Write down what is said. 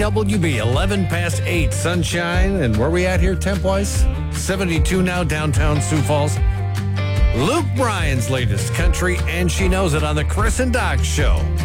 KWB, 11 past 8, sunshine. And where we at here, temp-wise? 72 now, downtown Sioux Falls. Luke Bryan's latest country, and she knows it on the Chris and Doc Show.